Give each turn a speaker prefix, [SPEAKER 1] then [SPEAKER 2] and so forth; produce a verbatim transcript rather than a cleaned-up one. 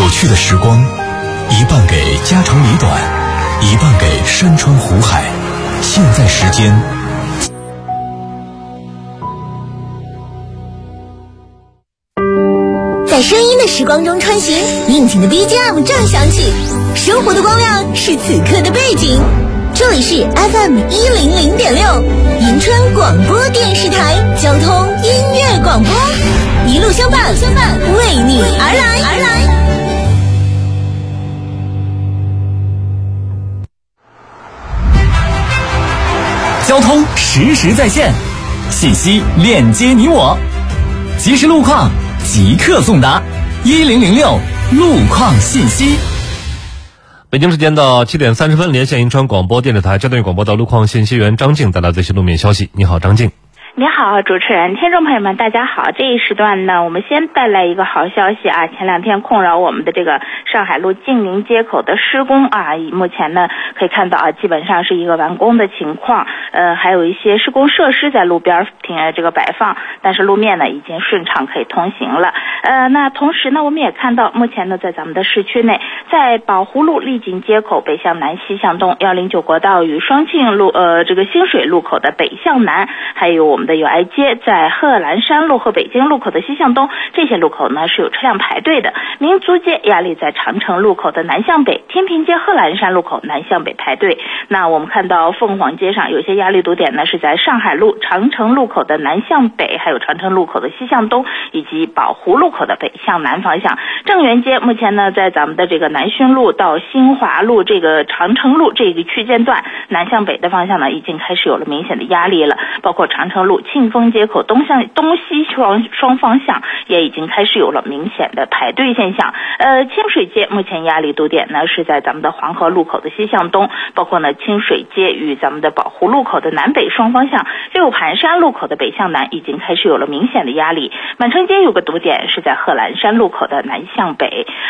[SPEAKER 1] 有趣的时光，一半给家长里短，一半给山川湖海。现在时间，
[SPEAKER 2] 在声音的时光中穿行，应景的 B G M 正响起，生活的光亮是此刻的背景。这里是 F M 一零零点六，迎春广播电视台交通音乐广播，一路相伴，相伴为你而来，而来。
[SPEAKER 3] 交通实时在线，信息链接你我，即时路况即刻送达，一零零六路况信息。
[SPEAKER 4] 北京时间到七点三十分，连线银川广播电视台交通广播的路况信息员张静带来最新路面消息。你好，张静。
[SPEAKER 5] 你好，主持人，听众朋友们，大家好。这一时段呢，我们先带来一个好消息啊！前两天困扰我们的这个上海路静宁街口的施工啊，目前呢可以看到啊，基本上是一个完工的情况。呃，还有一些施工设施在路边停这个摆放，但是路面呢已经顺畅可以通行了。呃，那同时呢，我们也看到，目前呢在咱们的市区内，在宝湖路丽景街口北向南、西向东，幺零九国道与双庆路呃这个新水路口的北向南，还有我们的友爱街在贺兰山路和北京路口的西向东，这些路口呢是有车辆排队的。民族街压力在长城路口的南向北，天平街贺兰山路口南向北排队。那我们看到凤凰街上有些压力堵点呢是在上海路长城路口的南向北，还有长城路口的西向东，以及宝湖路口的北向南方向。正源街目前呢在咱们的这个南浔路到新华路这个长城路这个区间段南向北的方向呢已经开始有了明显的压力了，包括长城路庆丰街口东向东西双双方向也已经开始有了明显的排队现象。呃，清水街目前压力堵点呢是在咱们的黄河路口的西向东，包括呢清水街与咱们的宝湖路口的南北双方向，六盘山路口的北向南已经开始有了明显的压力。满城街有个堵点是在贺兰山路口的南向北。